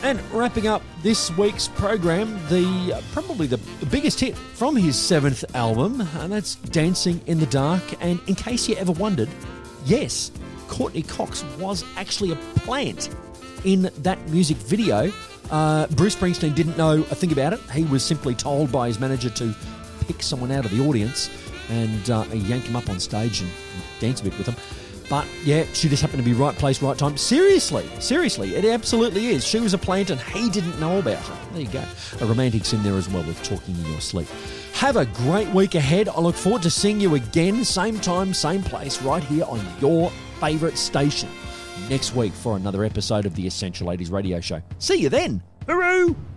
And wrapping up this week's program, probably the biggest hit from his 7th album, and that's Dancing in the Dark. And in case you ever wondered, yes, Courtney Cox was actually a plant in that music video. Bruce Springsteen didn't know a thing about it. He was simply told by his manager to pick someone out of the audience and yank him up on stage and dance a bit with him. But, yeah, she just happened to be right place, right time. Seriously, it absolutely is. She was a plant and he didn't know about her. There you go. A romantic's in there as well with Talking in Your Sleep. Have a great week ahead. I look forward to seeing you again, same time, same place, right here on your favourite station next week for another episode of the Essential 80s Radio Show. See you then. Hooroo!